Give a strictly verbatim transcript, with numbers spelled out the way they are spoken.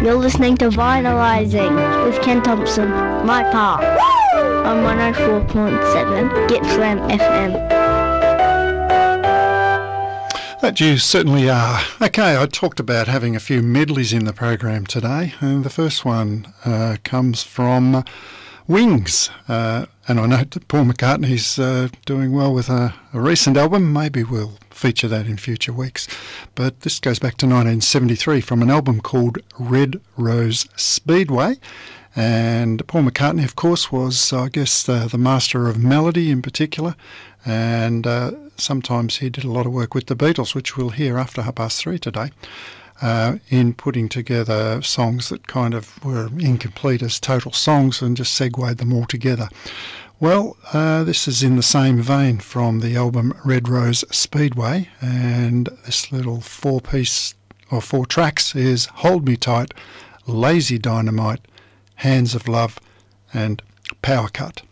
You're listening to Vitalising with Ken Thompson, My Part, on one oh four point seven Gippsland F M. That you certainly are. Okay, I talked about having a few medleys in the program today, and the first one uh, comes from Wings. Uh, and I know that Paul McCartney's uh, doing well with a, a recent album. Maybe we'll feature that in future weeks. But this goes back to nineteen seventy-three from an album called Red Rose Speedway. And Paul McCartney, of course, was, I guess, uh, the master of melody in particular. And uh, sometimes he did a lot of work with the Beatles, which we'll hear after half past three today, uh, in putting together songs that kind of were incomplete as total songs and just segued them all together. Well, uh, this is in the same vein from the album Red Rose Speedway, and this little four-piece, or four tracks, is Hold Me Tight, Lazy Dynamite, Hands of Love, and Power Cut.